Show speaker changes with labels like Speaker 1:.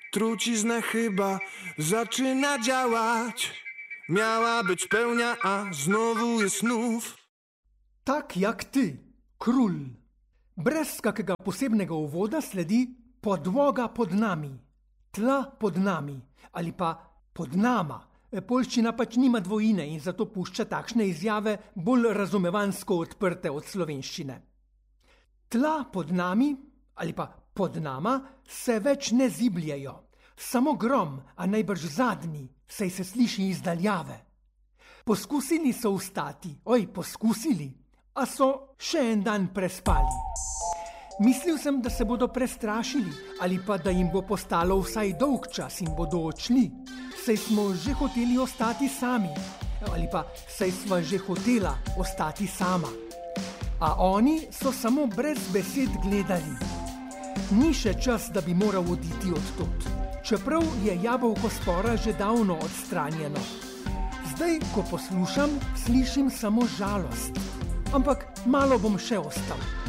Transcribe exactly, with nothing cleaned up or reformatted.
Speaker 1: Trucizna chyba zaczyna działać. Miała być pełnia, a znowu jest znów.
Speaker 2: Tak jak ty, król. Brez kakega posebnega uvoda sledi podloga pod nami, tla pod nami ali pa pod nama. Poljščina pač nima dvojine in zato pušča takšne izjave bolj razumevansko odprte od slovenščine. Tla pod nami ali pa pod nama se več ne zibljejo. Samo grom, a najbrž zadnji, saj se sliši iz daljave. Poskusili so vstati, oj, poskusili, a so še en dan prespali. Mislil sem, da se bodo prestrašili ali pa da jim bo postalo vsaj dolg čas in bodo odšli. Saj smo že hoteli ostati sami, ali pa saj sva že hotela ostati sama. A oni so samo brez besed gledali. Ni še čas, da bi moral oditi odtot, čeprav je jabolko spora že davno odstranjeno. Zdaj, ko poslušam, slišim samo žalost, ampak malo bom še ostal.